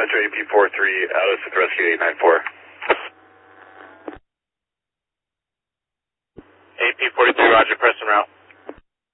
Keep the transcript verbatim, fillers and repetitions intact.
Metro A P forty-three, Alice with Rescue eight nine four. A P forty-three, roger, press en route.